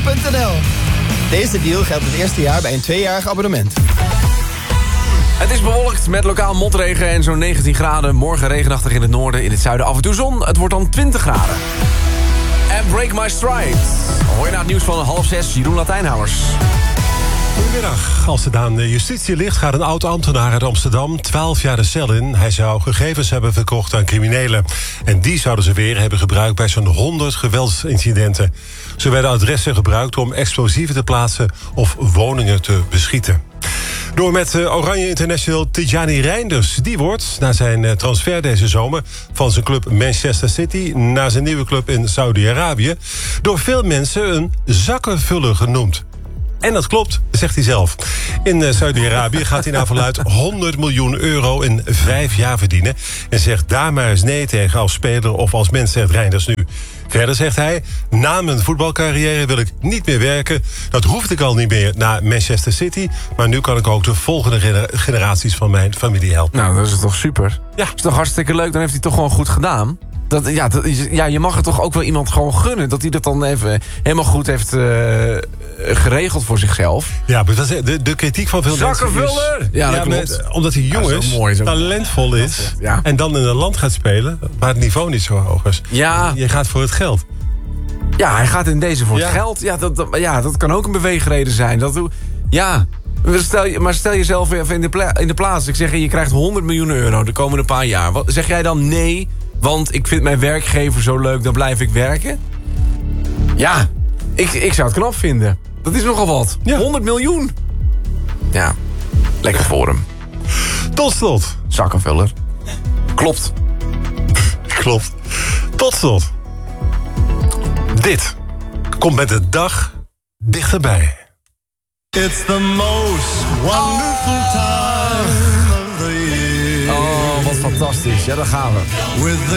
Ziggo.nl. Deze deal geldt het eerste jaar bij een 2-jarig abonnement. Het is bewolkt met lokaal motregen en zo'n 19 graden. Morgen regenachtig in het noorden, in het zuiden af en toe zon. Het wordt dan 20 graden. En Break My Stride. Hoor je na het nieuws van 5:30, Jeroen Latijnhouwers. Goedemiddag. Als het aan de justitie ligt, gaat een oud-ambtenaar uit Amsterdam 12 jaar de cel in. Hij zou gegevens hebben verkocht aan criminelen. En die zouden ze weer hebben gebruikt bij zo'n 100 geweldsincidenten. Ze werden adressen gebruikt om explosieven te plaatsen of woningen te beschieten. Door met Oranje International Tidjani Reinders. Die wordt, na zijn transfer deze zomer van zijn club Manchester City naar zijn nieuwe club in Saudi-Arabië, door veel mensen een zakkenvuller genoemd. En dat klopt, zegt hij zelf. In Saudi-Arabië gaat hij naar verluidt 100 miljoen euro in 5 jaar verdienen. En zegt daar maar eens nee tegen als speler of als mens, zegt Reinders nu. Verder zegt hij, na mijn voetbalcarrière wil ik niet meer werken. Dat hoefde ik al niet meer naar Manchester City. Maar nu kan ik ook de volgende generaties van mijn familie helpen. Nou, dat is toch super? Ja. Dat is toch hartstikke leuk, dan heeft hij het toch gewoon goed gedaan. Je mag het toch ook wel iemand gewoon gunnen, dat hij dat dan even helemaal goed heeft geregeld voor zichzelf. Ja, maar dat is de kritiek van veel mensen Zakkenvuller! Ja, dat klopt. Omdat hij jong is, talentvol is, ja. En dan in een land gaat spelen waar het niveau niet zo hoog is. Ja. Je gaat voor het geld. Ja, hij gaat in deze voor het geld. Ja, dat kan ook een beweegreden zijn. Maar stel jezelf even in de plaats. Ik zeg, je krijgt 100 miljoen euro de komende paar jaar. Wat, zeg jij dan nee, want ik vind mijn werkgever zo leuk, dan blijf ik werken? Ja, ik zou het knap vinden. Dat is nogal wat. Ja. 100 miljoen. Ja, lekker voor hem. Tot slot. Zakkenvuller. Klopt. Klopt. Tot slot. Dit komt met de dag dichterbij. It's the most wonderful time of the year. Oh, wat fantastisch. Ja, daar gaan we. With the